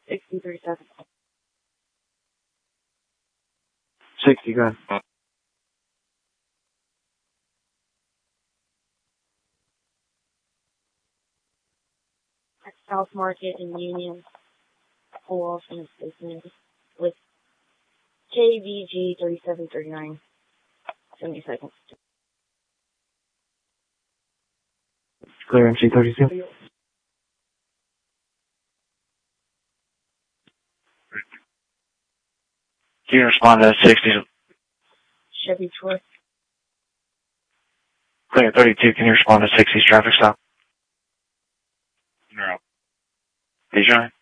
6037. 60, go ahead. At South Market in Union, pull off in a station with KVG 3739. 70 seconds. Clear MC 32. Can you respond to 60? Chevy Troy. Clear 32, can you respond to 60's traffic stop? You're up. DJ?